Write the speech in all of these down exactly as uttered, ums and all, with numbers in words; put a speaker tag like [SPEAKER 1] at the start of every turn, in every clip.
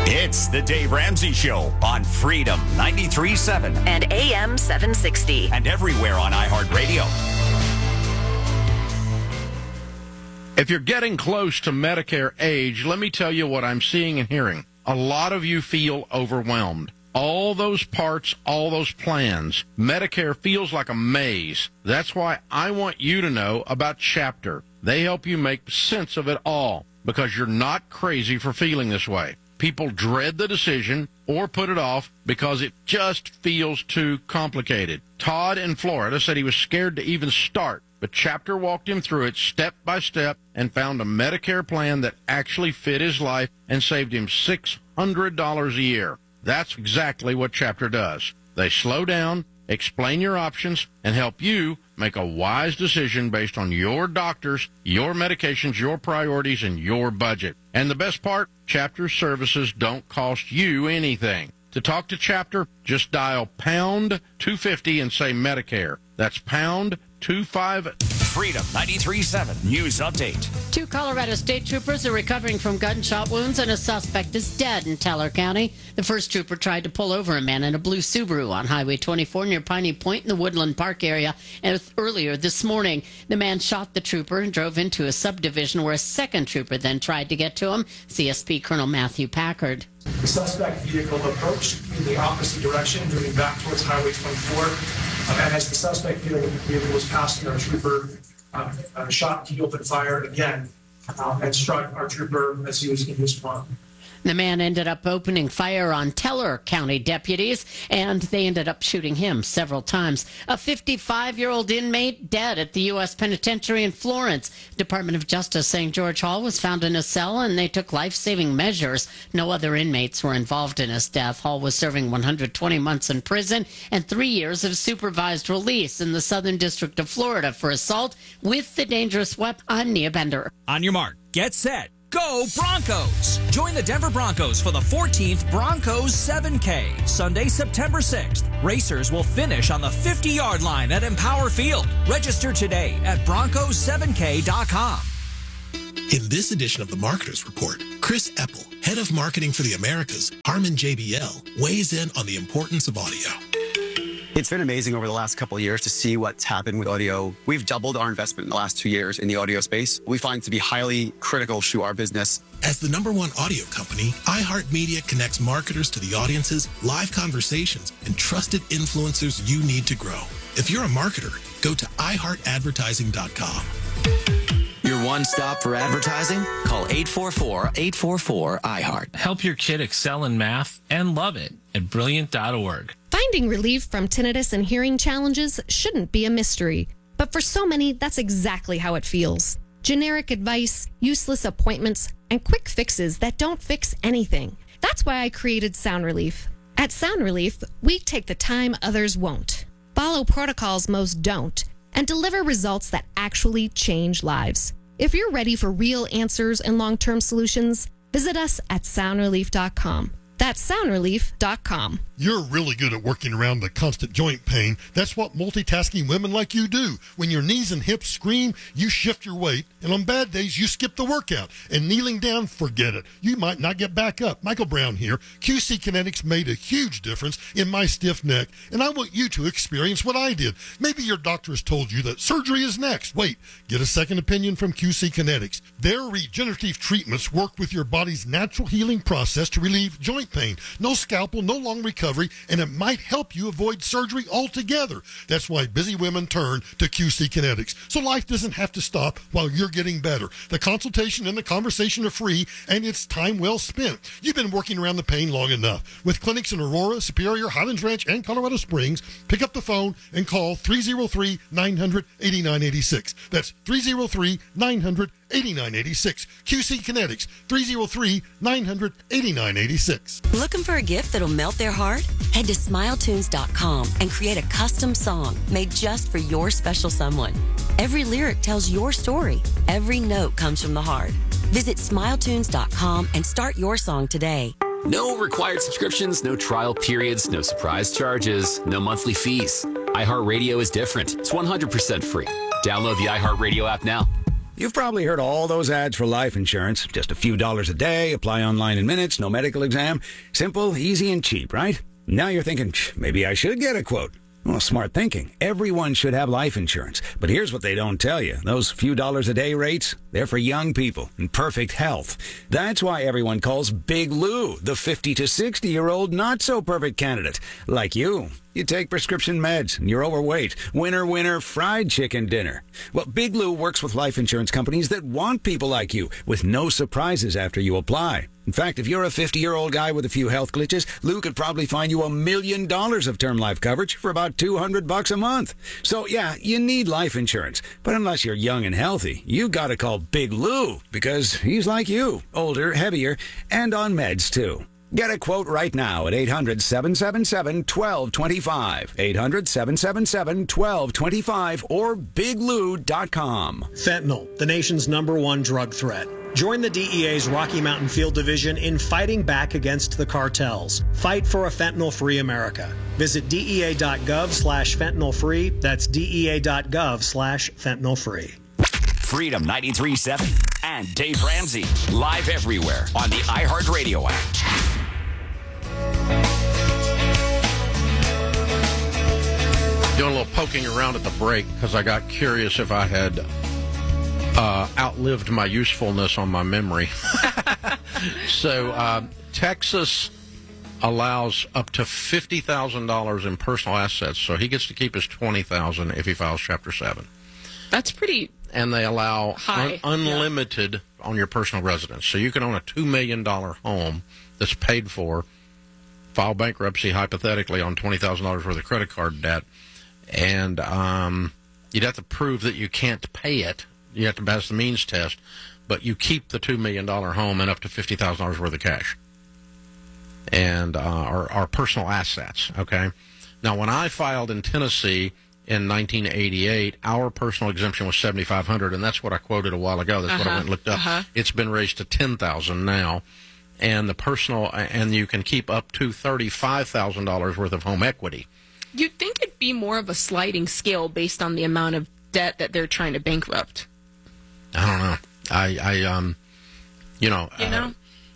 [SPEAKER 1] It's the Dave Ramsey Show on Freedom ninety-three point seven
[SPEAKER 2] and A M seven sixty.
[SPEAKER 1] and everywhere on iHeartRadio.
[SPEAKER 3] If you're getting close to Medicare age, let me tell you what I'm seeing and hearing. A lot of you feel overwhelmed. All those parts, all those plans. Medicare feels like a maze. That's why I want you to know about Chapter. They help you make sense of it all because you're not crazy for feeling this way. People dread the decision or put it off because it just feels too complicated. Todd in Florida said he was scared to even start, but Chapter walked him through it step by step and found a Medicare plan that actually fit his life and saved him six hundred dollars a year. That's exactly what Chapter does. They slow down, explain your options, and help you make a wise decision based on your doctors, your medications, your priorities, and your budget. And the best part, Chapter services don't cost you anything. To talk to Chapter, just dial pound two fifty and say Medicare. That's pound two five.
[SPEAKER 1] Freedom ninety-three point seven News Update.
[SPEAKER 4] Two Colorado state troopers are recovering from gunshot wounds, and a suspect is dead in Teller County. The first trooper tried to pull over a man in a blue Subaru on Highway twenty-four near Piney Point in the Woodland Park area earlier this morning. The man shot the trooper and drove into a subdivision where a second trooper then tried to get to him. C S P Colonel Matthew Packard.
[SPEAKER 5] The suspect vehicle approached in the opposite direction, moving back towards Highway twenty-four. Um, and as the suspect vehicle was passing our trooper, uh, uh, shot, he opened fire again um, and struck our trooper as he was in his car.
[SPEAKER 4] The man ended up opening fire on Teller County deputies, and they ended up shooting him several times. A fifty-five-year-old inmate dead at the U S Penitentiary in Florence. Department of Justice saying George Hall was found in a cell, and they took life-saving measures. No other inmates were involved in his death. Hall was serving one hundred twenty months in prison and three years of supervised release in the Southern District of Florida for assault with the dangerous weapon. I'm Nia Bender.
[SPEAKER 6] On your mark, get set. Go Broncos! Join the Denver Broncos for the fourteenth Broncos seven K, Sunday, September sixth. Racers will finish on the fifty-yard line at Empower Field. Register today at broncos seven k dot com.
[SPEAKER 7] In this edition of the Marketers Report, Chris Epple, head of marketing for the Americas, Harman J B L, weighs in on the importance of audio.
[SPEAKER 8] It's been amazing over the last couple of years to see what's happened with audio. We've doubled our investment in the last two years in the audio space. We find it to be highly critical to our business.
[SPEAKER 7] As the number one audio company, iHeartMedia connects marketers to the audiences, live conversations, and trusted influencers you need to grow. If you're a marketer, go to i heart advertising dot com.
[SPEAKER 9] Your one stop for advertising? Call eight four four, eight four four, I heart.
[SPEAKER 10] Help your kid excel in math and love it at brilliant dot org.
[SPEAKER 11] Finding relief from tinnitus and hearing challenges shouldn't be a mystery. But for so many, that's exactly how it feels. Generic advice, useless appointments, and quick fixes that don't fix anything. That's why I created Sound Relief. At Sound Relief, we take the time others won't, follow protocols most don't, and deliver results that actually change lives. If you're ready for real answers and long-term solutions, visit us at sound relief dot com. That's sound relief dot com.
[SPEAKER 12] You're really good at working around the constant joint pain. That's what multitasking women like you do. When your knees and hips scream, you shift your weight, and on bad days, you skip the workout. And kneeling down, forget it. You might not get back up. Michael Brown here. Q C Kinetics made a huge difference in my stiff neck, and I want you to experience what I did. Maybe your doctor has told you that surgery is next. Wait, get a second opinion from Q C Kinetics. Their regenerative treatments work with your body's natural healing process to relieve joint pain. No scalpel, no long recovery, and it might help you avoid surgery altogether. That's why busy women turn to Q C Kinetics. So life doesn't have to stop while you're getting better. The consultation and the conversation are free, and it's time well spent. You've been working around the pain long enough. With clinics in Aurora, Superior, Highlands Ranch, and Colorado Springs, pick up the phone and call three oh three, nine hundred, eighty-nine eighty-six. That's three oh three, nine hundred, eighty-nine eighty-six. Q C Kinetics, three oh three, nine hundred, eighty-nine eighty-six.
[SPEAKER 2] Looking for a gift that'll melt their heart? Head to smile tunes dot com and create a custom song made just for your special someone. Every lyric tells your story. Every note comes from the heart. Visit smile tunes dot com and start your song today.
[SPEAKER 9] No required subscriptions, no trial periods, no surprise charges, no monthly fees. iHeartRadio is different. It's one hundred percent free. Download the iHeartRadio app now.
[SPEAKER 13] You've probably heard all those ads for life insurance. Just a few dollars a day, apply online in minutes, no medical exam. Simple, easy, and cheap, right? Now you're thinking, maybe I should get a quote. Well, smart thinking. Everyone should have life insurance. But here's what they don't tell you. Those few dollars a day rates, they're for young people in perfect health. That's why everyone calls Big Lou the fifty to sixty-year-old not-so-perfect candidate. Like you. You take prescription meds, and you're overweight. Winner, winner, fried chicken dinner. Well, Big Lou works with life insurance companies that want people like you, with no surprises after you apply. In fact, if you're a fifty-year-old guy with a few health glitches, Lou could probably find you a million dollars of term life coverage for about two hundred bucks a month. So, yeah, you need life insurance. But unless you're young and healthy, you gotta call Big Lou, because he's like you, older, heavier, and on meds, too. Get a quote right now at eight hundred, seven seven seven, one two two five, eight hundred, seven seven seven, one two two five, or big lou dot com.
[SPEAKER 14] Fentanyl, the nation's number one drug threat. Join the D E A's Rocky Mountain Field Division in fighting back against the cartels. Fight for a fentanyl-free America. Visit dea.gov slash fentanyl-free. That's dea.gov slash fentanyl-free.
[SPEAKER 1] Freedom ninety-three point seven and Dave Ramsey, live everywhere on the iHeartRadio app.
[SPEAKER 3] Doing a little poking around at the break because I got curious if I had uh, outlived my usefulness on my memory. so uh, Texas allows up to fifty thousand dollars in personal assets, so he gets to keep his twenty thousand dollars if he files Chapter seven.
[SPEAKER 15] That's pretty
[SPEAKER 3] And they allow
[SPEAKER 15] high.
[SPEAKER 3] Un- unlimited yeah. on your personal residence. So you can own a two million dollars home that's paid for, file bankruptcy hypothetically on twenty thousand dollars worth of credit card debt, and um, you'd have to prove that you can't pay it. You have to pass the means test, but you keep the two million dollars home and up to fifty thousand dollars worth of cash and uh, our, our personal assets, okay? Now, when I filed in Tennessee in nineteen eighty-eight, our personal exemption was seventy-five hundred dollars, and that's what I quoted a while ago. That's uh-huh. what I went and looked up. Uh-huh. It's been raised to ten thousand dollars now, and the personal, and you can keep up to thirty-five thousand dollars worth of home equity.
[SPEAKER 15] You'd think it'd be more of a sliding scale based on the amount of debt that they're trying to bankrupt.
[SPEAKER 3] I don't know. I, I um, you know,
[SPEAKER 15] you know,
[SPEAKER 3] uh,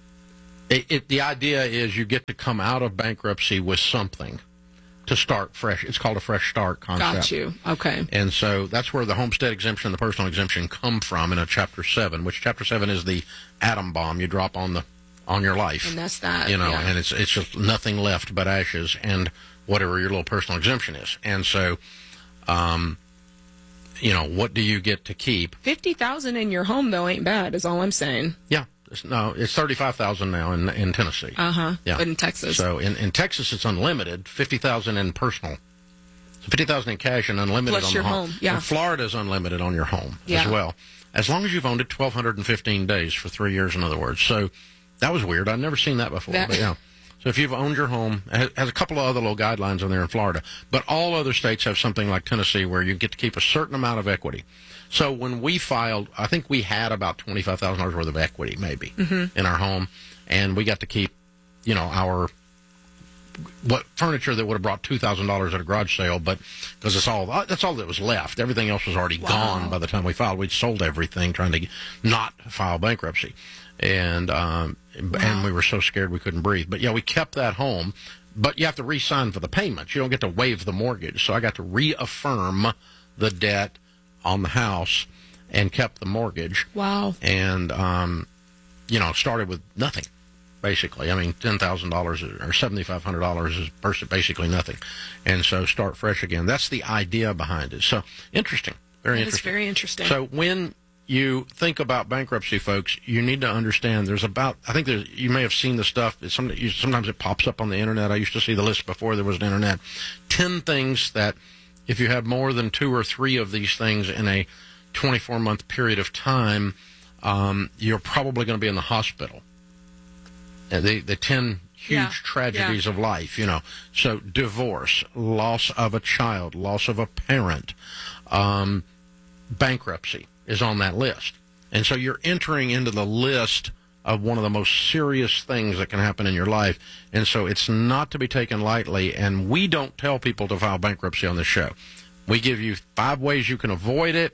[SPEAKER 3] it, it. The idea is you get to come out of bankruptcy with something to start fresh. It's called a fresh start concept.
[SPEAKER 15] Got you. Okay.
[SPEAKER 3] And so that's where the homestead exemption and the personal exemption come from in a Chapter seven, which Chapter seven is the atom bomb you drop on the on your life.
[SPEAKER 15] And that's that.
[SPEAKER 3] You know,
[SPEAKER 15] yeah.
[SPEAKER 3] and it's it's just nothing left but ashes and whatever your little personal exemption is. And so, um, you know, what do you get to keep?
[SPEAKER 15] fifty thousand dollars in your home, though, ain't bad, is all I'm saying.
[SPEAKER 3] Yeah. It's, no, it's thirty-five thousand dollars now in in Tennessee.
[SPEAKER 15] Uh-huh.
[SPEAKER 3] Yeah.
[SPEAKER 15] But in Texas.
[SPEAKER 3] So in, in Texas, it's unlimited, fifty thousand dollars in personal. So fifty thousand dollars in cash and unlimited
[SPEAKER 15] Plus
[SPEAKER 3] on
[SPEAKER 15] your
[SPEAKER 3] the home.
[SPEAKER 15] home. Yeah.
[SPEAKER 3] And Florida's unlimited on your home
[SPEAKER 15] yeah.
[SPEAKER 3] as well. As long as you've owned it twelve fifteen days for three years, in other words. So that was weird. I'd never seen that before.
[SPEAKER 15] That-
[SPEAKER 3] but yeah. So if you've owned your home, it has a couple of other little guidelines in there in Florida, but all other states have something like Tennessee where you get to keep a certain amount of equity. So when we filed, I think we had about twenty-five thousand dollars worth of equity, maybe,
[SPEAKER 15] mm-hmm.
[SPEAKER 3] in our home, and we got to keep, you know, our what furniture that would have brought two thousand dollars at a garage sale, but because it's all that's all that was left. Everything else was already
[SPEAKER 15] wow.
[SPEAKER 3] gone by the time we filed. We'd sold everything trying to not file bankruptcy, and um, wow. and we were so scared we couldn't breathe. But yeah, we kept that home, but you have to re-sign for the payments. You don't get to waive the mortgage. So I got to reaffirm the debt on the house and kept the mortgage.
[SPEAKER 15] Wow.
[SPEAKER 3] And um, you know, started with nothing. Basically, I mean, ten thousand dollars or seventy-five hundred dollars is basically nothing, and so start fresh again. That's the idea behind it. So interesting, very
[SPEAKER 15] that
[SPEAKER 3] interesting.
[SPEAKER 15] It's very interesting.
[SPEAKER 3] So when you think about bankruptcy, folks, you need to understand there's about. I think there's. You may have seen the stuff. It's some, you, sometimes it pops up on the internet. I used to see the list before there was an internet. Ten things that, if you have more than two or three of these things in a twenty-four month period of time, um, you're probably going to be in the hospital. The, the ten huge
[SPEAKER 15] yeah.
[SPEAKER 3] tragedies
[SPEAKER 15] yeah.
[SPEAKER 3] of life, you know. So divorce, loss of a child, loss of a parent, um, bankruptcy is on that list. And so you're entering into the list of one of the most serious things that can happen in your life. And so it's not to be taken lightly. And we don't tell people to file bankruptcy on this show. We give you five ways you can avoid it,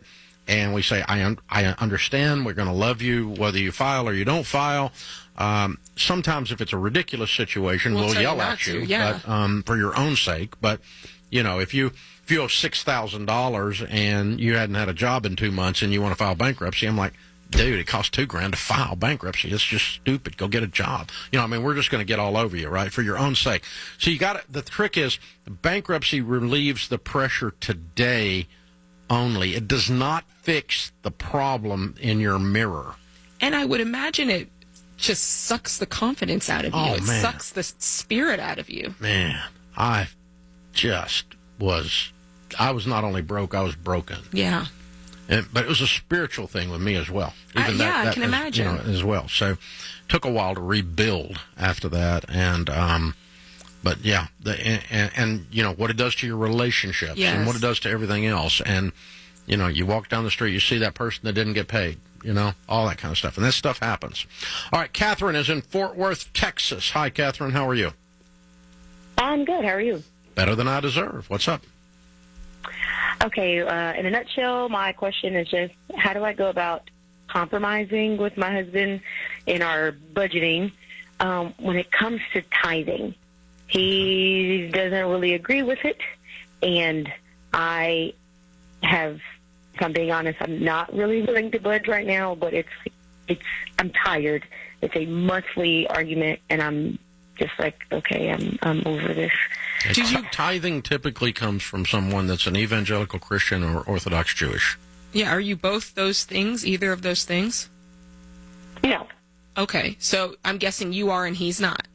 [SPEAKER 3] and we say, I, un- I understand, we're going to love you whether you file or you don't file. Um, sometimes if it's a ridiculous situation,
[SPEAKER 15] We'll
[SPEAKER 3] we'll,
[SPEAKER 15] tell you
[SPEAKER 3] yell
[SPEAKER 15] not
[SPEAKER 3] at you,
[SPEAKER 15] to, yeah.
[SPEAKER 3] but, um, for your own sake. But, you know, if you if you owe six thousand dollars and you hadn't had a job in two months and you want to file bankruptcy, I'm like, dude, it costs two grand to file bankruptcy. It's just stupid. Go get a job. You know, I mean, we're just going to get all over you, right, for your own sake. So you got to, the trick is bankruptcy relieves the pressure today only. It does not fix the problem in your mirror.
[SPEAKER 15] And I would imagine it just sucks the confidence out of you.
[SPEAKER 3] Oh,
[SPEAKER 15] it
[SPEAKER 3] man.
[SPEAKER 15] sucks the spirit out of you.
[SPEAKER 3] Man, I just was, I was not only broke, I was broken.
[SPEAKER 15] Yeah.
[SPEAKER 3] And, but it was a spiritual thing with me as well.
[SPEAKER 15] Uh, yeah, I
[SPEAKER 3] that
[SPEAKER 15] can
[SPEAKER 3] as,
[SPEAKER 15] imagine.
[SPEAKER 3] You know, as well. So it took a while to rebuild after that. And, um, but yeah, the, and, and, you know, what it does to your relationships
[SPEAKER 15] Yes.
[SPEAKER 3] and what it does to everything else. And, you know, you walk down the street, you see that person that didn't get paid, you know, all that kind of stuff. And this stuff happens. All right, Catherine is in Fort Worth, Texas. Hi, Catherine. How are you?
[SPEAKER 16] I'm good. How are you?
[SPEAKER 3] Better than I deserve. What's up?
[SPEAKER 16] Okay, uh, in a nutshell, my question is just how do I go about compromising with my husband in our budgeting um, when it comes to tithing? He doesn't really agree with it, and I have, if I'm being honest, I'm not really willing to budge right now, but it's, it's, I'm tired. It's a monthly argument, and I'm just like, okay, I'm, I'm over this.
[SPEAKER 3] Did you, tithing typically comes from someone that's an evangelical Christian or Orthodox Jewish.
[SPEAKER 15] Yeah, are you both those things, either of those things?
[SPEAKER 16] No.
[SPEAKER 15] Okay, so I'm guessing you are and he's not.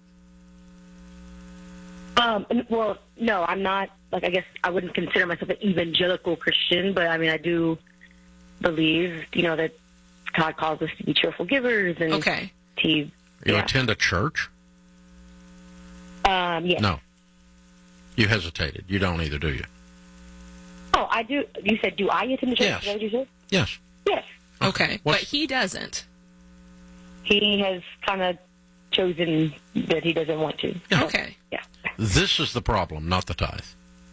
[SPEAKER 16] Um, well, no, I'm not, like, I guess I wouldn't consider myself an evangelical Christian, but, I mean, I do believe, you know, that God calls us to be cheerful givers and
[SPEAKER 15] okay.
[SPEAKER 16] to,
[SPEAKER 3] You
[SPEAKER 16] yeah.
[SPEAKER 3] attend a church?
[SPEAKER 16] Um, yes.
[SPEAKER 3] No. You hesitated. You don't either, do you?
[SPEAKER 16] Oh, I do. You said, do I attend the church?
[SPEAKER 3] Yes.
[SPEAKER 16] Is that what you said?
[SPEAKER 3] Yes.
[SPEAKER 16] Yes.
[SPEAKER 15] Okay,
[SPEAKER 3] What's-
[SPEAKER 15] but he doesn't.
[SPEAKER 16] He has kind of chosen that he doesn't want to.
[SPEAKER 15] Okay.
[SPEAKER 16] Yeah.
[SPEAKER 3] This is the problem, not the tithe.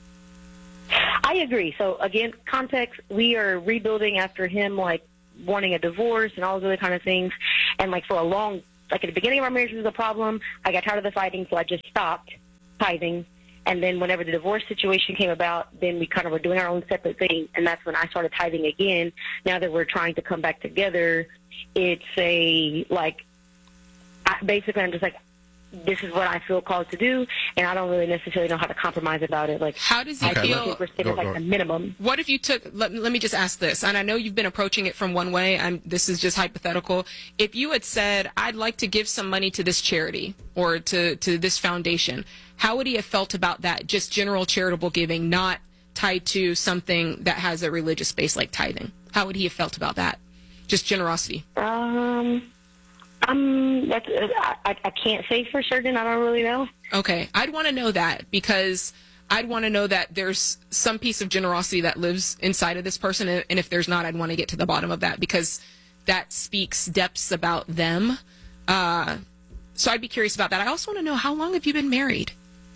[SPEAKER 16] I agree. So, again, context, we are rebuilding after him, like, wanting a divorce and all those other kind of things. And, like, for a long, like, at the beginning of our marriage was a problem. I got tired of the fighting, so I just stopped tithing. And then whenever the divorce situation came about, then we kind of were doing our own separate thing, and that's when I started tithing again. Now that we're trying to come back together, it's a, like, I, basically I'm just like, this is what I feel called to do, and I don't really necessarily know how to compromise about it. Like,
[SPEAKER 15] How does he
[SPEAKER 3] Okay,
[SPEAKER 15] feel?
[SPEAKER 3] let-
[SPEAKER 16] we're sitting like the minimum.
[SPEAKER 15] What if you took, let, let me just ask this, and I know you've been approaching it from one way, I'm, this is just hypothetical. If you had said, I'd like to give some money to this charity or to, to this foundation, how would he have felt about that? Just general charitable giving, not tied to something that has a religious base like tithing. How would he have felt about that? Just generosity.
[SPEAKER 16] Um, um, that's, uh, I, I can't say for certain. I don't really know.
[SPEAKER 15] Okay, I'd want to know that because I'd want to know that there's some piece of generosity that lives inside of this person, and if there's not, I'd want to get to the bottom of that because that speaks depths about them. Uh, so I'd be curious about that. I also want to know, how long have you been married?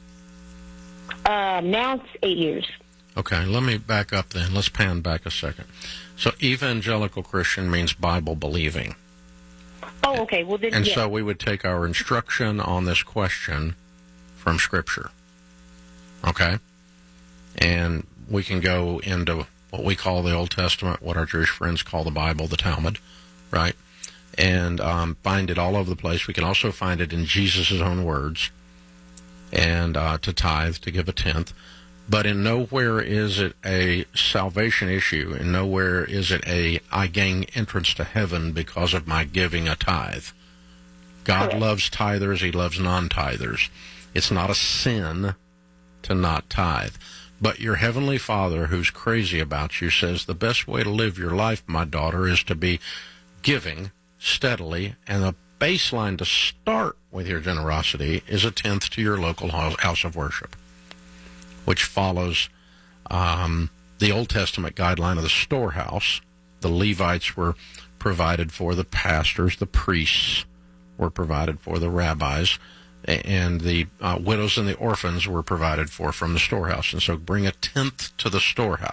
[SPEAKER 16] Uh, now it's eight years.
[SPEAKER 3] Okay, let me back up then. Let's pan back a second. So evangelical Christian means Bible believing.
[SPEAKER 16] Oh, okay. Well, then,
[SPEAKER 3] And
[SPEAKER 16] yeah.
[SPEAKER 3] so we would take our instruction on this question from Scripture. Okay? And we can go into what we call the Old Testament, what our Jewish friends call the Bible, the Talmud, right? And um, find it all over the place. We can also find it in Jesus' own words, and uh, to tithe, to give a tenth. But in nowhere is it a salvation issue. In nowhere is it a, I gain entrance to heaven because of my giving a tithe. God
[SPEAKER 16] Correct.
[SPEAKER 3] loves tithers. He loves non-tithers. It's not a sin to not tithe. But your heavenly Father, who's crazy about you, says the best way to live your life, my daughter, is to be giving steadily, and the baseline to start with your generosity is a tenth to your local house of worship, which follows um, the Old Testament guideline of the storehouse. The Levites were provided for, the pastors, the priests were provided for, the rabbis, and the uh, widows and the orphans were provided for from the storehouse. And so bring a tenth to the storehouse.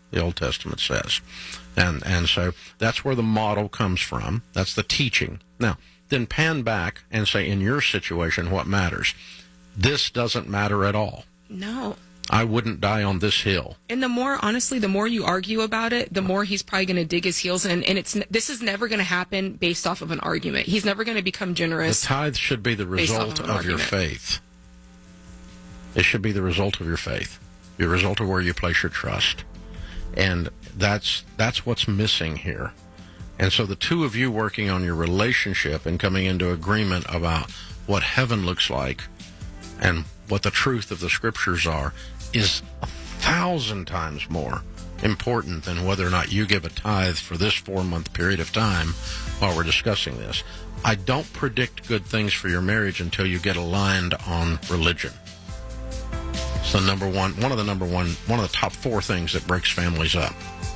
[SPEAKER 3] the Old Testament says. And and so that's where the model comes from. That's the teaching. Now, then pan back and say, in your situation, what matters? This doesn't matter at all.
[SPEAKER 15] No.
[SPEAKER 3] I wouldn't die on this hill.
[SPEAKER 15] And the more, honestly, the more you argue about it, the more he's probably going to dig his heels in. And it's this is never going to happen based off of an argument. He's never going to become generous.
[SPEAKER 3] The tithe should be the result of, of your faith. It should be the result of your faith, the result of where you place your trust. And that's that's what's missing here. And so the two of you working on your relationship and coming into agreement about what heaven looks like and what the truth of the scriptures are is a thousand times more important than whether or not you give a tithe for this four-month period of time while we're discussing this. I don't predict good things for your marriage until you get aligned on religion. It's the number one, one of the number one, one of the top four things that breaks families up.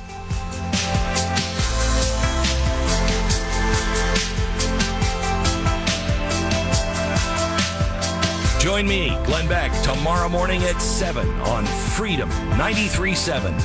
[SPEAKER 1] Join me, Glenn Beck, tomorrow morning at seven on Freedom ninety-three point seven.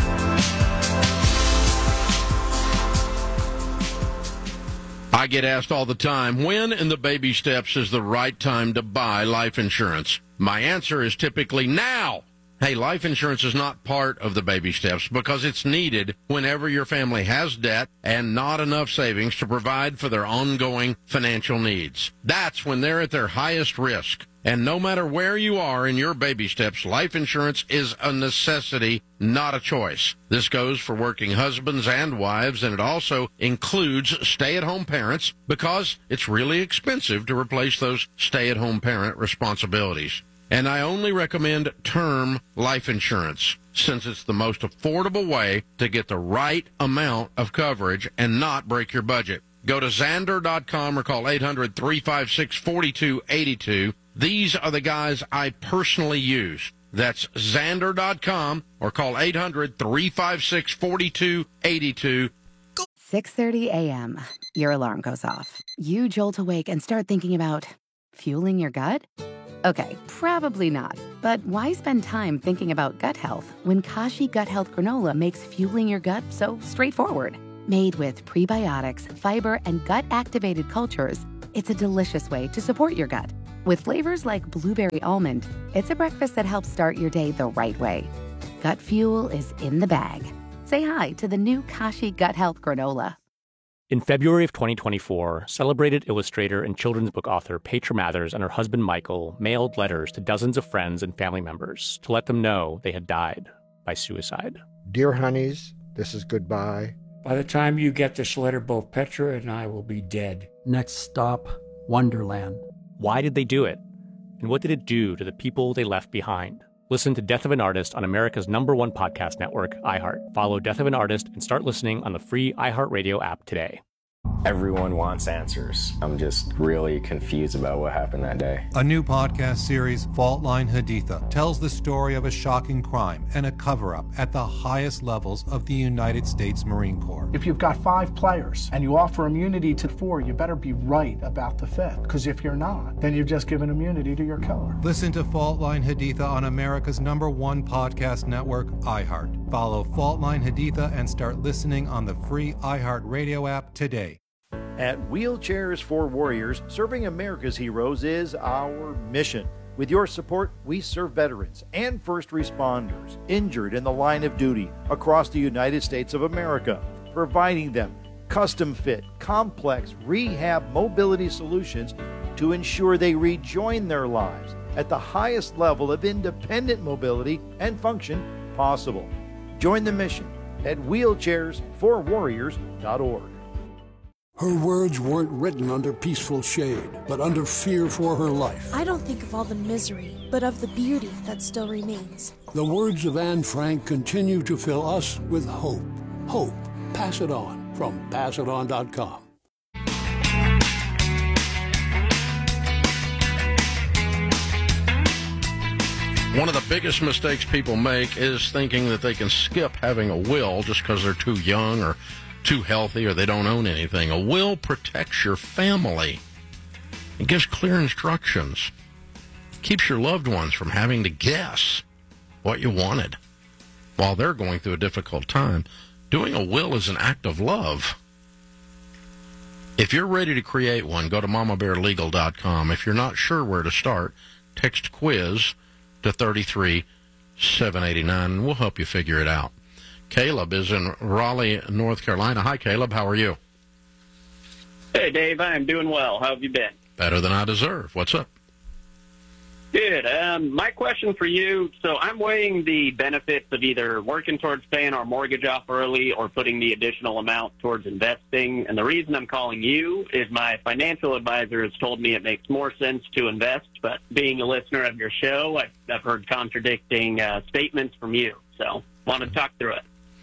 [SPEAKER 3] I get asked all the time, when in the baby steps is the right time to buy life insurance? My answer is typically now. Hey, life insurance is not part of the baby steps because it's needed whenever your family has debt and not enough savings to provide for their ongoing financial needs. That's when they're at their highest risk. And no matter where you are in your baby steps, life insurance is a necessity, not a choice. This goes for working husbands and wives, and it also includes stay-at-home parents because it's really expensive to replace those stay-at-home parent responsibilities. And I only recommend term life insurance since it's the most affordable way to get the right amount of coverage and not break your budget. Go to Zander dot com or call eight hundred, three five six, four two eight two. These are the guys I personally use. That's Zander dot com or call eight hundred, three five six, four two eight two.
[SPEAKER 17] six thirty a.m. Your alarm goes off. You jolt awake and start thinking about fueling your gut? Okay, probably not. But why spend time thinking about gut health when Kashi Gut Health Granola makes fueling your gut so straightforward? Made with prebiotics, fiber, and gut-activated cultures, it's a delicious way to support your gut. With flavors like blueberry almond, it's a breakfast that helps start your day the right way. Gut fuel is in the bag. Say hi to the new Kashi Gut Health Granola.
[SPEAKER 18] In February of twenty twenty-four, celebrated illustrator and children's book author Petra Mathers and her husband Michael mailed letters to dozens of friends and family members to let them know they had died by suicide.
[SPEAKER 19] Dear honeys, this is goodbye.
[SPEAKER 20] By the time you get this letter, both Petra and I will be dead.
[SPEAKER 21] Next stop, Wonderland.
[SPEAKER 18] Why did they do it? And what did it do to the people they left behind? Listen to Death of an Artist on America's number one podcast network, iHeart. Follow Death of an Artist and start listening on the free iHeartRadio app today.
[SPEAKER 22] Everyone wants answers. I'm just really confused about what happened that day.
[SPEAKER 23] A new podcast series, Fault Line Haditha, tells the story of a shocking crime and a cover-up at the highest levels of the United States Marine Corps.
[SPEAKER 24] If you've got five players and you offer immunity to four, you better be right about the fifth. Because if you're not, then you've just given immunity to your killer.
[SPEAKER 23] Listen to Fault Line Haditha on America's number one podcast network, iHeart. Follow Fault Line Haditha and start listening on the free iHeartRadio app today.
[SPEAKER 25] At Wheelchairs for Warriors, serving America's heroes is our mission. With your support, we serve veterans and first responders injured in the line of duty across the United States of America, providing them custom-fit, complex rehab mobility solutions to ensure they rejoin their lives at the highest level of independent mobility and function possible. Join the mission at wheelchairs for warriors dot org.
[SPEAKER 26] Her words weren't written under peaceful shade, but under fear for her life.
[SPEAKER 27] I don't think of all the misery, but of the beauty that still remains.
[SPEAKER 26] The words of Anne Frank continue to fill us with hope. Hope. Pass it on from pass it on dot com.
[SPEAKER 3] One of the biggest mistakes people make is thinking that they can skip having a will just because they're too young or too healthy or they don't own anything. A will protects your family. It gives clear instructions. It keeps your loved ones from having to guess what you wanted. while they're going through a difficult time. Doing a will is an act of love. If you're ready to create one, go to mama bear legal dot com. If you're not sure where to start, text quiz to thirty-three seven eighty-nine, and we'll help you figure it out. Caleb is in Raleigh, North Carolina. Hi, Caleb. How are you?
[SPEAKER 4] Hey, Dave. I'm doing well. How have you been?
[SPEAKER 3] Better than I deserve. What's up?
[SPEAKER 4] Good. Um, my question for you, so I'm weighing the benefits of either working towards paying our mortgage off early or putting the additional amount towards investing. And the reason I'm calling you is my financial advisor has told me it makes more sense to invest, but being a listener of your show, I've, I've heard contradicting uh, statements from you. So want to talk through it.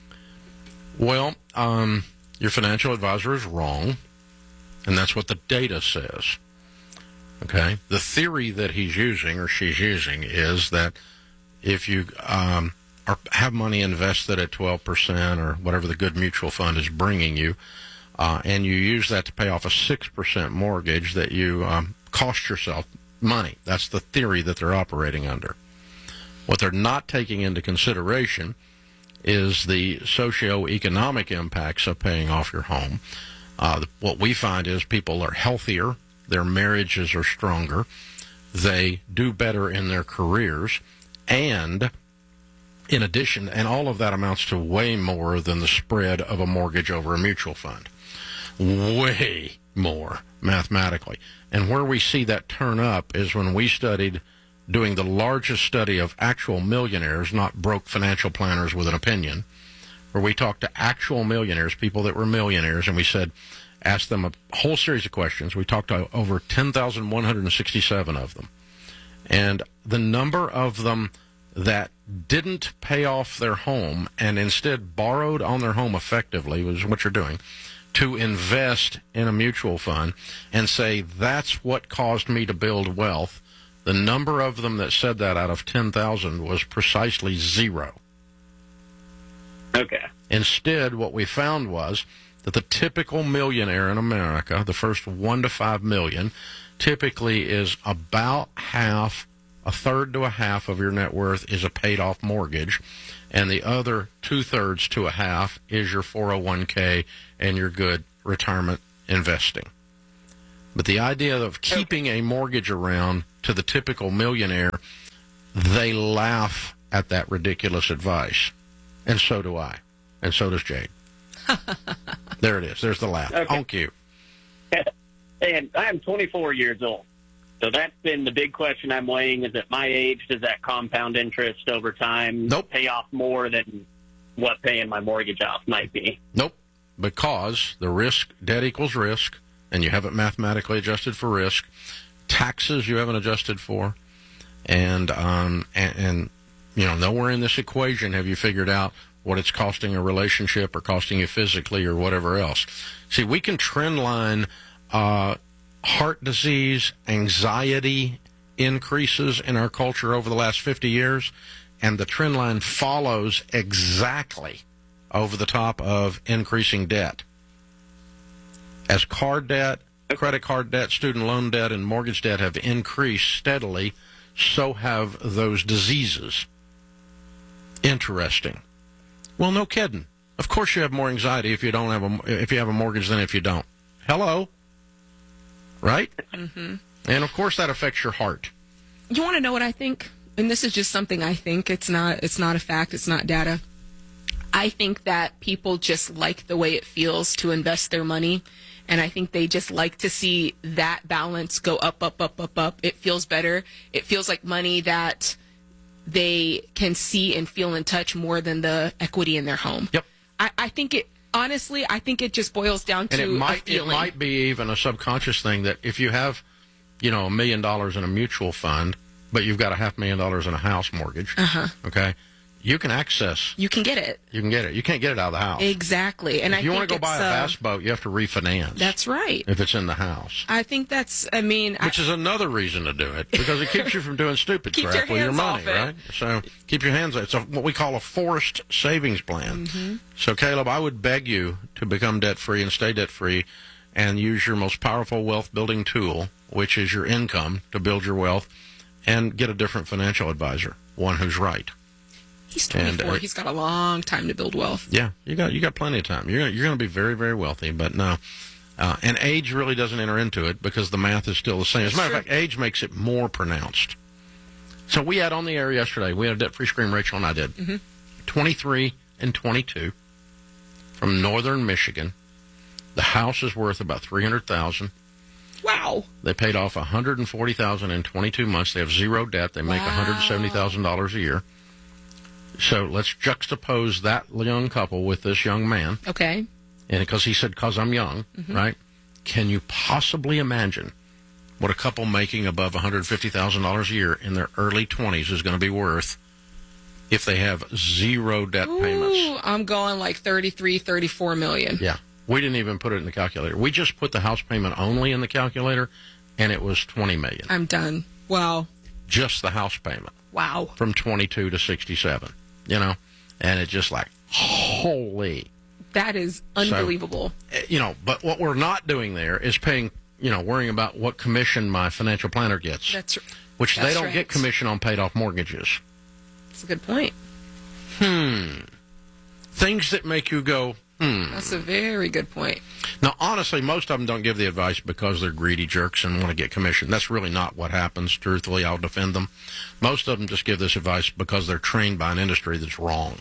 [SPEAKER 3] Well, um, your financial advisor is wrong, and that's what the data says. Okay, the theory that he's using or she's using is that if you um, are, have money invested at twelve percent or whatever the good mutual fund is bringing you, uh, and you use that to pay off a six percent mortgage, that you um, cost yourself money. That's the theory that they're operating under. What they're not taking into consideration is the socioeconomic impacts of paying off your home. Uh, what we find is people are healthier. Their marriages are stronger. They do better in their careers. And in addition, and all of that amounts to way more than the spread of a mortgage over a mutual fund. Way more, mathematically. And where we see that turn up is when we studied doing the largest study of actual millionaires, not broke financial planners with an opinion, where we talked to actual millionaires, people that were millionaires, and we said, asked them a whole series of questions. We talked to over ten thousand one hundred sixty-seven of them. And the number of them that didn't pay off their home and instead borrowed on their home effectively, was what you're doing, to invest in a mutual fund and say, that's what caused me to build wealth. The number of them that said that out of ten thousand was precisely zero.
[SPEAKER 4] Okay.
[SPEAKER 3] Instead, what we found was that the typical millionaire in America, the first one to five million, typically is about half, a third to a half of your net worth is a paid-off mortgage, and the other two-thirds to a half is your four oh one k and your good retirement investing. But the idea of keeping a mortgage around to the typical millionaire, they laugh at that ridiculous advice. And so do I. And so does Jade. There it is. There's the laugh.
[SPEAKER 4] Okay.
[SPEAKER 3] Thank you.
[SPEAKER 4] And I'm twenty-four years old. So that's been the big question I'm weighing, is at my age, does that compound interest over time
[SPEAKER 3] nope.
[SPEAKER 4] pay off more than what paying my mortgage off might be?
[SPEAKER 3] Nope. Because the risk, debt equals risk, and you haven't mathematically adjusted for risk. Taxes you haven't adjusted for. And, um, and, and, you know, nowhere in this equation have you figured out what it's costing a relationship or costing you physically or whatever else. See, we can trend line uh, heart disease, anxiety increases in our culture over the last fifty years, and the trend line follows exactly over the top of increasing debt. As card debt, credit card debt, student loan debt, and mortgage debt have increased steadily, so have those diseases. Interesting. Well, no kidding. Of course you have more anxiety if you don't have a, if you have a mortgage than if you don't. Hello? Right?
[SPEAKER 15] Mm-hmm.
[SPEAKER 3] And, of course, that affects your heart.
[SPEAKER 15] You want to know what I think? And this is just something I think. It's not, it's not a fact. It's not data. I think that people just like the way it feels to invest their money. And I think they just like to see that balance go up, up, up, up, up. It feels better. It feels like money that they can see and feel and touch more than the equity in their home.
[SPEAKER 3] Yep.
[SPEAKER 15] I, I think it, honestly, I think it just boils down to
[SPEAKER 3] and it might,
[SPEAKER 15] a feeling.
[SPEAKER 3] It might be even a subconscious thing that if you have, you know, a million dollars in a mutual fund, but you've got a half million dollars in a house mortgage,
[SPEAKER 15] uh-huh.
[SPEAKER 3] okay, you can access.
[SPEAKER 15] You can get it.
[SPEAKER 3] You can get it. You can't get it out of the house.
[SPEAKER 15] Exactly. And
[SPEAKER 3] if
[SPEAKER 15] I
[SPEAKER 3] you
[SPEAKER 15] think
[SPEAKER 3] want to go buy a
[SPEAKER 15] uh,
[SPEAKER 3] bass boat, you have to refinance.
[SPEAKER 15] That's right.
[SPEAKER 3] If it's in the house.
[SPEAKER 15] I think that's, I mean.
[SPEAKER 3] Which
[SPEAKER 15] I,
[SPEAKER 3] is another reason to do it, because it keeps you from doing stupid
[SPEAKER 15] Keep
[SPEAKER 3] crap
[SPEAKER 15] your
[SPEAKER 3] with your money,
[SPEAKER 15] off it.
[SPEAKER 3] right? So keep your hands off it. It's a, what we call a forced savings plan.
[SPEAKER 15] Mm-hmm.
[SPEAKER 3] So, Caleb, I would beg you to become debt-free and stay debt-free and use your most powerful wealth-building tool, which is your income, to build your wealth, and get a different financial advisor, one who's right.
[SPEAKER 15] He's twenty-four.
[SPEAKER 3] And, uh,
[SPEAKER 15] He's got a long time to build wealth.
[SPEAKER 3] Yeah, you got you got plenty of time. You're gonna, you're going to be very, very wealthy, but no. Uh, and age really doesn't enter into it because the math is still the same. As a matter of fact, age makes it more pronounced. So we had on the air yesterday, we had a debt-free scream, Rachel and I did,
[SPEAKER 15] mm-hmm.
[SPEAKER 3] twenty-three and twenty-two from northern Michigan. The house is worth about three hundred thousand dollars.
[SPEAKER 15] Wow.
[SPEAKER 3] They paid off one hundred forty thousand dollars in twenty-two months. They have zero debt. They make
[SPEAKER 15] wow.
[SPEAKER 3] one hundred seventy thousand dollars a year. So let's juxtapose that young couple with this young man.
[SPEAKER 15] Okay.
[SPEAKER 3] And because he said, because I'm young,
[SPEAKER 15] mm-hmm.
[SPEAKER 3] right? Can you possibly imagine what a couple making above one hundred fifty thousand dollars a year in their early twenties is going to be worth if they have zero debt
[SPEAKER 15] Ooh,
[SPEAKER 3] payments?
[SPEAKER 15] I'm going like thirty-three, thirty-four million.
[SPEAKER 3] Yeah. We didn't even put it in the calculator. We just put the house payment only in the calculator, and it was twenty million dollars.
[SPEAKER 15] I'm done. Wow.
[SPEAKER 3] Just the house payment.
[SPEAKER 15] Wow.
[SPEAKER 3] From twenty-two to sixty-seven, you know? And it's just like, holy.
[SPEAKER 15] That is unbelievable.
[SPEAKER 3] So, you know, but what we're not doing there is paying, you know, worrying about what commission my financial planner gets.
[SPEAKER 15] That's
[SPEAKER 3] Which
[SPEAKER 15] that's
[SPEAKER 3] they don't
[SPEAKER 15] right.
[SPEAKER 3] get commission on paid off mortgages.
[SPEAKER 15] That's a good point.
[SPEAKER 3] Hmm. Things that make you go, hmm.
[SPEAKER 15] That's a very good point.
[SPEAKER 3] Now, honestly, most of them don't give the advice because they're greedy jerks and want to get commission. That's really not what happens. Truthfully, I'll defend them. Most of them just give this advice because they're trained by an industry that's wrong.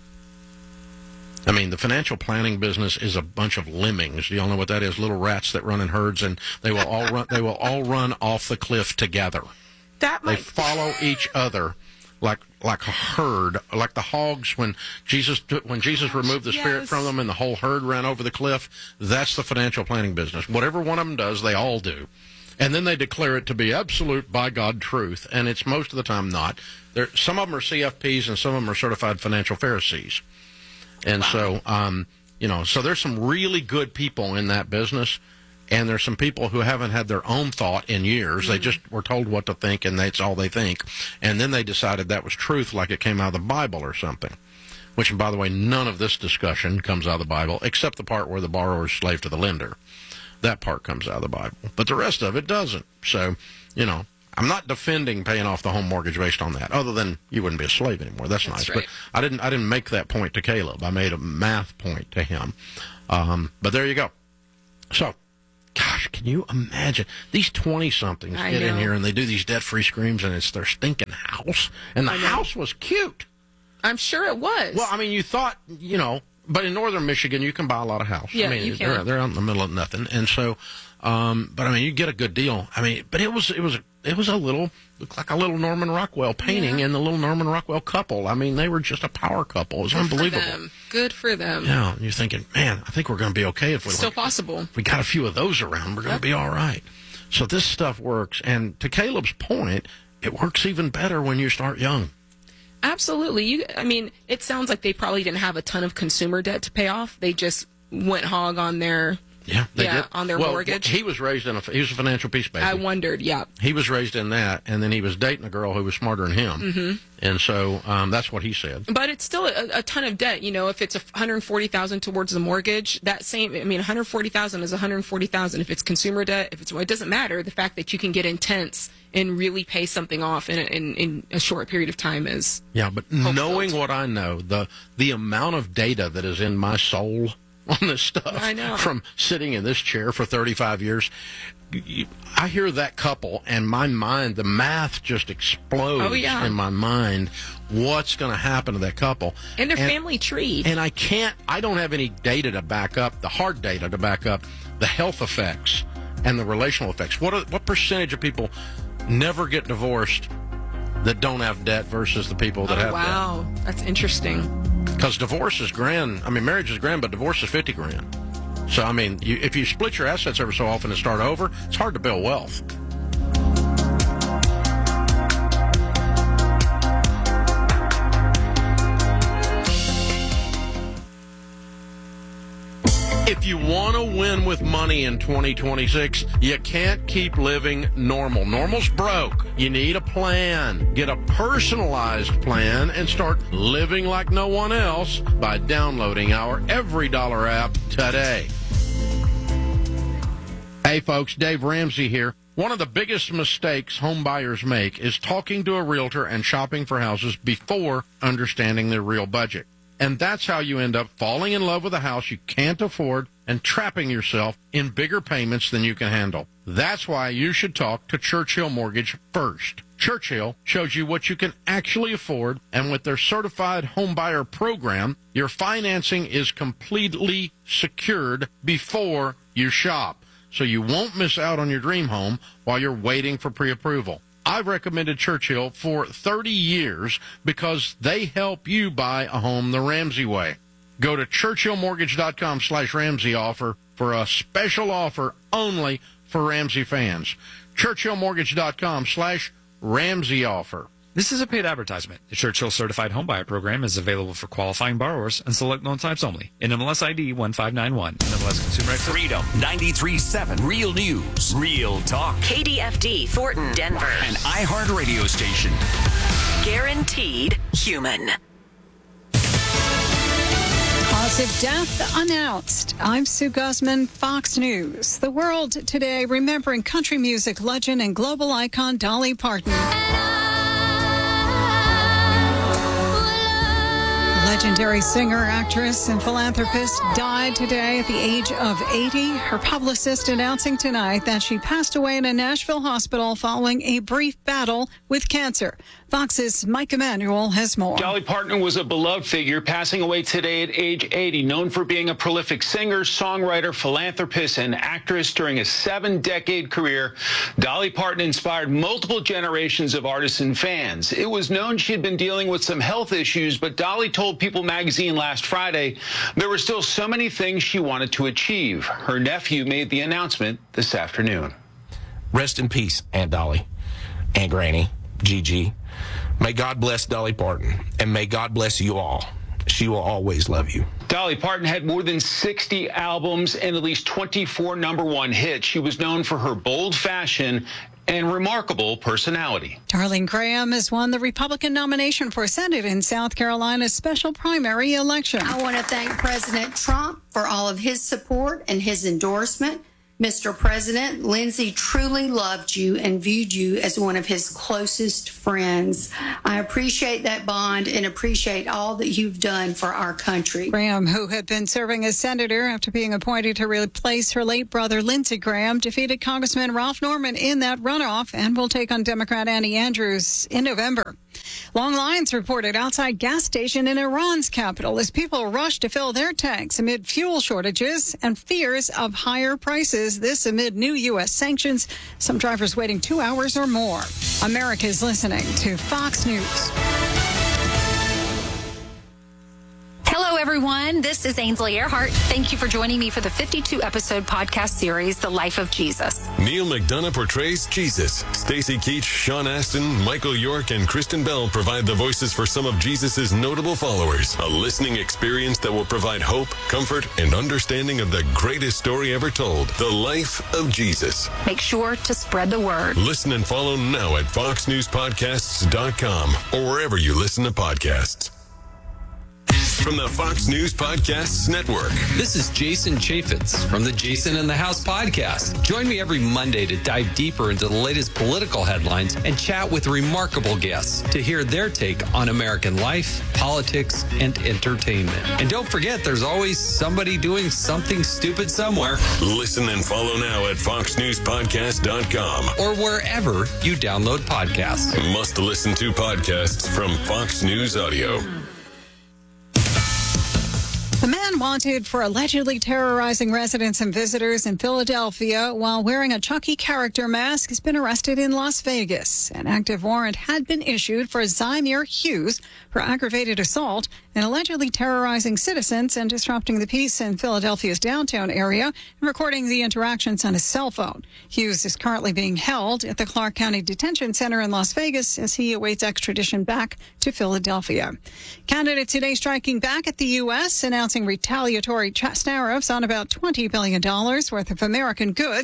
[SPEAKER 3] I mean, the financial planning business is a bunch of lemmings. You all know what that is? Little rats that run in herds, and they will all run. They will all run off the cliff together.
[SPEAKER 15] That might...
[SPEAKER 3] They follow each other like like a herd, like the hogs when Jesus when Jesus removed the spirit
[SPEAKER 15] yes.
[SPEAKER 3] from them and the whole herd ran over the cliff. That's the financial planning business. Whatever one of them does, they all do, and then they declare it to be absolute by God truth, and it's most of the time not. There, some of them are C F Ps, and some of them are certified financial Pharisees. And wow. so, um, you know, so there's some really good people in that business, and there's some people who haven't had their own thought in years. Mm-hmm. They just were told what to think, and that's all they think. And then they decided that was truth, like it came out of the Bible or something. Which, and by the way, none of this discussion comes out of the Bible, except the part where the borrower is slave to the lender. That part comes out of the Bible. But the rest of it doesn't. So, you know, I'm not defending paying off the home mortgage based on that, other than you wouldn't be a slave anymore. That's, That's nice. Right. But I didn't I didn't make that point to Caleb. I made a math point to him. Um, but there you go. So, gosh, can you imagine? These twenty-somethings
[SPEAKER 15] I
[SPEAKER 3] get
[SPEAKER 15] know.
[SPEAKER 3] in here and they do these debt-free screams, and it's their stinking house. And the house was cute.
[SPEAKER 15] I'm sure it was.
[SPEAKER 3] Well, I mean, you thought, you know, but in northern Michigan, you can buy a lot of houses.
[SPEAKER 15] Yeah,
[SPEAKER 3] I mean,
[SPEAKER 15] you can.
[SPEAKER 3] They're, they're out in the middle of nothing. And so, um, but I mean, you get a good deal. I mean, but it was, it was, it was a little, looked like a little Norman Rockwell painting
[SPEAKER 15] yeah.
[SPEAKER 3] and the little Norman Rockwell couple. I mean, they were just a power couple. It was
[SPEAKER 15] Good
[SPEAKER 3] unbelievable.
[SPEAKER 15] For them. Good for them.
[SPEAKER 3] Yeah, and you're thinking, man, I think we're going to be okay if we
[SPEAKER 15] Still
[SPEAKER 3] like,
[SPEAKER 15] possible.
[SPEAKER 3] If we got a few of those around, we're going to
[SPEAKER 15] yep.
[SPEAKER 3] be all right. So this stuff works. And to Caleb's point, it works even better when you start young.
[SPEAKER 15] Absolutely. You, I mean, it sounds like they probably didn't have a ton of consumer debt to pay off. They just went hog on their
[SPEAKER 3] yeah, they
[SPEAKER 15] yeah
[SPEAKER 3] did.
[SPEAKER 15] on their
[SPEAKER 3] well,
[SPEAKER 15] mortgage.
[SPEAKER 3] He was raised in a he was a financial peace baby.
[SPEAKER 15] I wondered. Yeah,
[SPEAKER 3] he was raised in that, and then he was dating a girl who was smarter than him,
[SPEAKER 15] mm-hmm.
[SPEAKER 3] and so um, that's what he said.
[SPEAKER 15] But it's still a, a ton of debt. You know, if it's one hundred forty thousand towards the mortgage, that same. I mean, one hundred forty thousand is one hundred forty thousand. If it's consumer debt, if it's it doesn't matter. The fact that you can get intense and really pay something off in a, in, in a short period of time is
[SPEAKER 3] yeah. But
[SPEAKER 15] hopeful. Knowing
[SPEAKER 3] what I know, the the amount of data that is in my soul on this stuff,
[SPEAKER 15] I know.
[SPEAKER 3] From sitting in this chair for thirty-five years, I hear that couple, and my mind, the math just explodes
[SPEAKER 15] oh, yeah.
[SPEAKER 3] in my mind. What's going to happen to that couple
[SPEAKER 15] and their
[SPEAKER 3] and,
[SPEAKER 15] family tree?
[SPEAKER 3] And I can't. I don't have any data to back up the hard data to back up the health effects and the relational effects. What are, what percentage of people never get divorced that don't have debt versus the people that
[SPEAKER 15] oh,
[SPEAKER 3] have
[SPEAKER 15] wow.
[SPEAKER 3] debt?
[SPEAKER 15] Wow, that's interesting.
[SPEAKER 3] Because divorce is grand. I mean, marriage is grand, but divorce is fifty grand. So, I mean, you, if you split your assets every so often and start over, it's hard to build wealth. If you want to win with money in twenty twenty-six, you can't keep living normal. Normal's broke. You need a plan. Get a personalized plan and start living like no one else by downloading our Every Dollar app today. Hey, folks, Dave Ramsey here. One of the biggest mistakes home buyers make is talking to a realtor and shopping for houses before understanding their real budget. And that's how you end up falling in love with a house you can't afford and trapping yourself in bigger payments than you can handle. That's why you should talk to Churchill Mortgage first. Churchill shows you what you can actually afford, and with their certified home buyer program, your financing is completely secured before you shop, so you won't miss out on your dream home while you're waiting for pre-approval. I've recommended Churchill for thirty years because they help you buy a home the Ramsey way. Go to churchillmortgage.com slash Ramsey offer for a special offer only for Ramsey fans. churchillmortgage.com slash Ramsey offer.
[SPEAKER 5] This is a paid advertisement. The Churchill Certified Homebuyer Program is available for qualifying borrowers and select loan types only. N M L S I D one five nine one. N M L S Consumer Access.
[SPEAKER 1] Freedom ninety-three point seven. Real news. Real talk.
[SPEAKER 6] K D F D, Thornton, Denver.
[SPEAKER 1] An iHeart radio station.
[SPEAKER 6] Guaranteed human.
[SPEAKER 7] Cause of death announced. I'm Sue Guzman, Fox News. The world today remembering country music legend and global icon Dolly Parton. Legendary singer, actress, and philanthropist died today at the age of eighty. Her publicist announcing tonight that she passed away in a Nashville hospital following a brief battle with cancer. Fox's Mike Emanuel has more.
[SPEAKER 8] Dolly Parton was a beloved figure, passing away today at age eighty, known for being a prolific singer, songwriter, philanthropist, and actress during a seven-decade career. Dolly Parton inspired multiple generations of artists and fans. It was known she had been dealing with some health issues, but Dolly told People magazine last Friday there were still so many things she wanted to achieve. Her nephew made the announcement this afternoon.
[SPEAKER 10] Rest in peace, Aunt Dolly, Aunt Granny, Gigi. May God bless Dolly Parton, and may God bless you all. She will always love you.
[SPEAKER 8] Dolly Parton had more than sixty albums and at least twenty-four number one hits. She was known for her bold fashion and remarkable personality.
[SPEAKER 7] Darlene Graham has won the Republican nomination for Senate in South Carolina's special primary election.
[SPEAKER 11] I want to thank President Trump for all of his support and his endorsement. Mister President, Lindsay truly loved you and viewed you as one of his closest friends. I appreciate that bond and appreciate all that you've done for our country.
[SPEAKER 7] Graham, who had been serving as senator after being appointed to replace her late brother Lindsey Graham, defeated Congressman Ralph Norman in that runoff and will take on Democrat Annie Andrews in November. Long lines reported outside gas station in Iran's capital as people rush to fill their tanks amid fuel shortages and fears of higher prices. This amid new U S sanctions. Some drivers waiting two hours or more. America is listening to Fox News.
[SPEAKER 12] Hello, everyone. This is Ainsley Earhart. Thank you for joining me for the fifty-two episode podcast series, The Life of Jesus.
[SPEAKER 28] Neil McDonough portrays Jesus. Stacy Keach, Sean Astin, Michael York, and Kristen Bell provide the voices for some of Jesus' notable followers. A listening experience that will provide hope, comfort, and understanding of the greatest story ever told, The Life of Jesus.
[SPEAKER 12] Make sure to spread the word.
[SPEAKER 28] Listen and follow now at fox news podcasts dot com or wherever you listen to podcasts. From the Fox News Podcasts Network.
[SPEAKER 29] This is Jason Chaffetz from the Jason in the House podcast. Join me every Monday to dive deeper into the latest political headlines and chat with remarkable guests to hear their take on American life, politics, and entertainment. And don't forget, there's always somebody doing something stupid somewhere.
[SPEAKER 28] Listen and follow now at fox news podcast dot com
[SPEAKER 29] or wherever you download podcasts.
[SPEAKER 28] Must listen to podcasts from Fox News Audio.
[SPEAKER 7] The man wanted for allegedly terrorizing residents and visitors in Philadelphia while wearing a Chucky character mask has been arrested in Las Vegas. An active warrant had been issued for Zymir Hughes for aggravated assault and allegedly terrorizing citizens and disrupting the peace in Philadelphia's downtown area and recording the interactions on his cell phone. Hughes is currently being held at the Clark County Detention Center in Las Vegas as he awaits extradition back to Philadelphia. Canada today striking back at the U S, announcing retaliatory tariffs on about twenty billion dollars worth of American goods.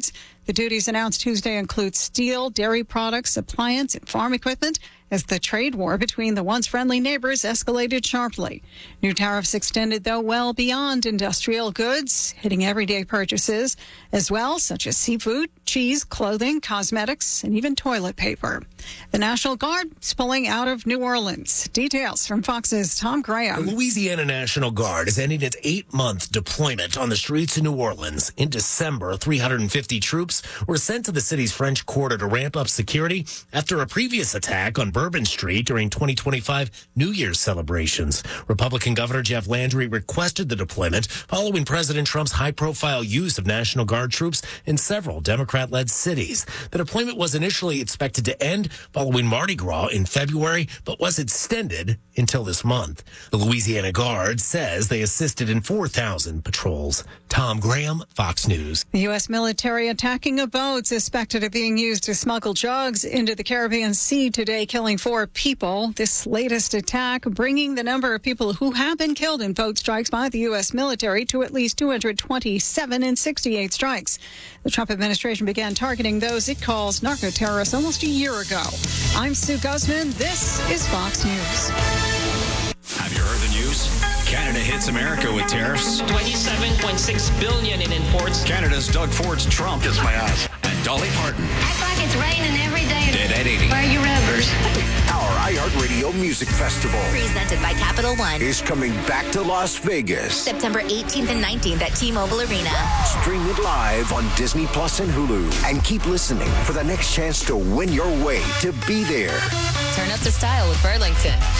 [SPEAKER 7] The duties announced Tuesday include steel, dairy products, appliance, and farm equipment as the trade war between the once friendly neighbors escalated sharply. New tariffs extended, though, well beyond industrial goods, hitting everyday purchases as well, such as seafood, cheese, clothing, cosmetics, and even toilet paper. The National Guard is pulling out of New Orleans. Details from Fox's Tom Graham.
[SPEAKER 2] The Louisiana National Guard is ending its eight-month deployment on the streets of New Orleans. In December, three hundred fifty troops were sent to the city's French Quarter to ramp up security after a previous attack on Bourbon Street during twenty twenty-five New Year's celebrations. Republican Governor Jeff Landry requested the deployment following President Trump's high-profile use of National Guard troops in several Democrat-led cities. The deployment was initially expected to end following Mardi Gras in February, but was extended until this month. The Louisiana Guard says they assisted in four thousand patrols. Tom Graham, Fox News.
[SPEAKER 7] The U S military attacking a boat suspected of being used to smuggle drugs into the Caribbean Sea today, killing four people. This latest attack bringing the number of people who have been killed in boat strikes by the U S military to at least two hundred twenty-seven in sixty-eight strikes. The Trump administration began targeting those it calls narco-terrorists almost a year ago. I'm Sue Guzman. This is Fox News.
[SPEAKER 1] Have you heard the news? Canada hits America with tariffs.
[SPEAKER 9] twenty-seven point six billion dollars in imports.
[SPEAKER 1] Canada's Doug Ford's Trump.
[SPEAKER 9] Kiss my ass.
[SPEAKER 1] And Dolly Parton.
[SPEAKER 13] Act like it's raining every day.
[SPEAKER 1] Dead at eighty.
[SPEAKER 13] Where are your rubbers?
[SPEAKER 14] Our iHeartRadio Music Festival,
[SPEAKER 16] presented by Capital One,
[SPEAKER 14] is coming back to Las Vegas.
[SPEAKER 16] September eighteenth and nineteenth at T-Mobile Arena.
[SPEAKER 14] Stream it live on Disney Plus and Hulu. And keep listening for the next chance to win your way to be there.
[SPEAKER 16] Turn up the style with Burlington.